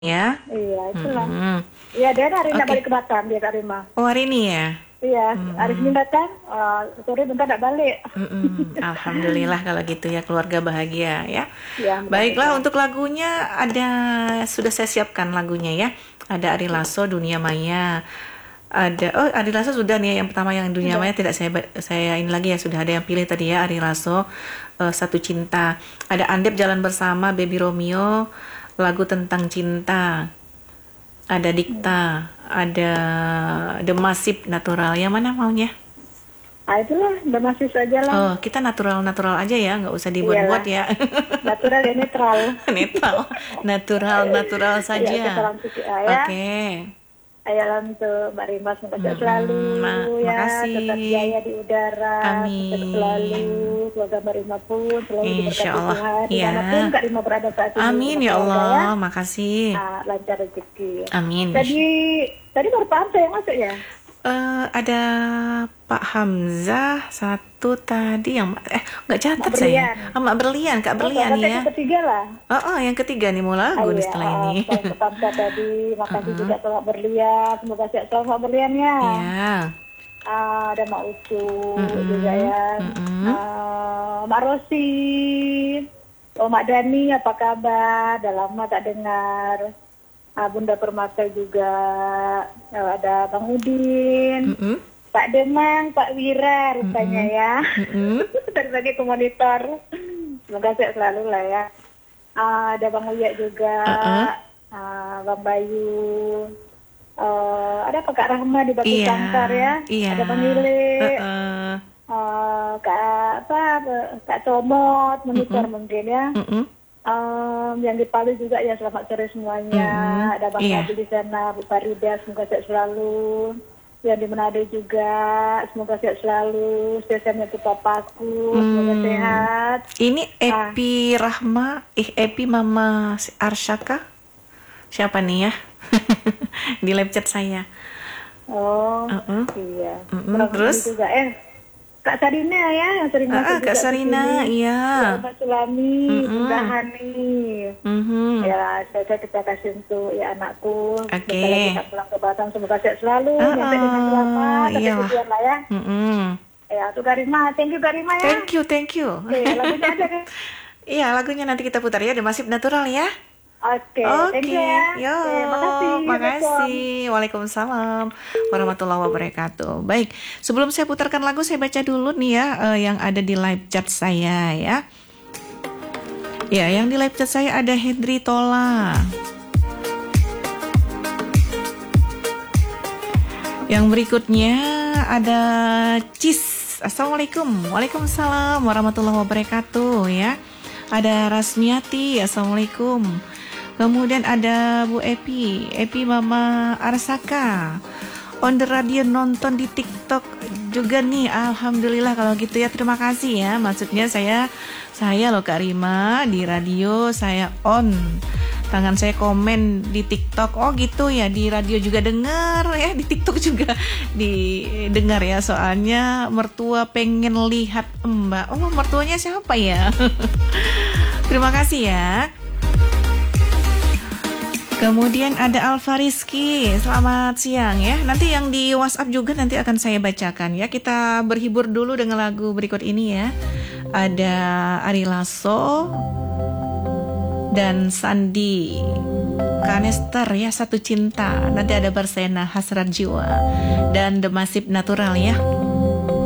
ya. Iya, itulah. Mm-mm. Iya, dia hari ini Oke. balik ke Batam, dia Kak Rima. Oh, hari ini ya. Iya, hari Senin datang, sore bentar tak balik. Alhamdulillah kalau gitu ya, keluarga bahagia ya. Ya, Baiklah, mudah-mudahan. untuk lagunya sudah saya siapkan lagunya ya. Ada Ari Lasso, Dunia Maya. Ari Lasso sudah nih yang pertama, yang Dunia Udah. Maya tidak saya ini lagi ya, sudah ada yang pilih tadi ya, Ari Lasso, Satu Cinta. Ada Andep, Jalan Bersama, Baby Romeo, lagu tentang cinta. Ada Dikta, ada The Massive, Natural. Yang mana maunya? Itulah, udah masih saja lah. Oh, kita natural aja ya, nggak usah dibuat-buat Iyalah. ya. Natural dan netral. Natural Iya, saja. kita salam suci ya. Oke. Ayalah untuk Mbak Rima, semoga sehat selalu ya, Makasih. tetap jaya di udara, Amin. tetap selalu, keluarga Mbak Rima pun selalu diberkati Insya Allah. Tuhan, Ya. dimanapun Kak Rima berada saat ini. Amin ya Keluarga Allah, ya. makasih. Lancar rezeki. Amin. Tadi baru Pak Hamzah yang masuk ya? Ada Pak Hamzah satu tadi yang nggak catat Mak saya. Berlian. Mak Berlian, Kak Berlian Berarti ya. yang ketiga lah. Yang ketiga nih, mau lagu nih setelah ini. Pak Hamzah tadi, makasih juga Pak Berlian, semoga sehat selalu Pak Berlian ya. Iya. Ada Mak Ucu juga ya. Mak Rosi, Mak Dani, apa kabar? Udah lama tak dengar. Bunda Permata juga, ada Bang Udin, Pak Demang, Pak Wira rupanya ya, dari komonitor. Semoga sehat selalu lah ya. Ada Bang Uya juga, Bang Bayu, ada Pak Kak Rahma di Batu Sangkar ya, ada Bang Ile, Kak Comot, monitor mungkin ya. Yang di Palu juga ya, selamat sore semuanya. Ada Bang Nabi di sana, Bu Farida, semoga sehat selalu. Yang di Manado juga, semoga sehat selalu. Spesialnya untuk papaku, semoga sehat. Ini Epi Rahma, Epi Mama Arsyaka, siapa nih ya? Di live chat saya. Iya. Terus? Juga Kak Sarina ya, yang sering masuk Kak Sarina, iya. Pak Sulami, Bunda Hani. Ya, saya kita kasih untuk ya anakku. Oke. Kita pulang ke Batam, semoga sehat selalu. Sampai dengan selamat, sampai tujuan lah ya. Ya, untuk Karima, thank you Karima ya. Thank you. Oke, lagunya ada kan? Iya, lagunya nanti kita putar ya, The Massive Natural ya. Oke, thank you ya. Yo, Makasih. makasih. Waalaikumsalam warahmatullahi wabarakatuh. Baik, sebelum saya putarkan lagu, saya baca dulu nih ya yang ada di live chat saya ya. Ya, yang di live chat saya ada Hendri Tola. Yang berikutnya ada Cis. Assalamualaikum. Waalaikumsalam warahmatullahi wabarakatuh ya. Ada Rasmiati. Assalamualaikum. Kemudian ada Bu Epi Mama Arsaka. On the radio, nonton di TikTok juga nih. Alhamdulillah kalau gitu ya. Terima kasih ya. Maksudnya saya loh Kak Rima, di radio saya on. Tangan saya komen di TikTok. Oh gitu ya, di radio juga dengar ya, di TikTok juga didengar ya. Soalnya mertua pengen lihat Mbak. Oh, mertuanya siapa ya? Terima kasih ya. Kemudian ada Alfa Rizky, selamat siang ya. Nanti yang di WhatsApp juga nanti akan saya bacakan ya. Kita berhibur dulu dengan lagu berikut ini ya. Ada Ari Lasso dan Sandi Kanester ya, Satu Cinta. Nanti ada Barsena, Hasrat Jiwa, dan The Massive Natural ya.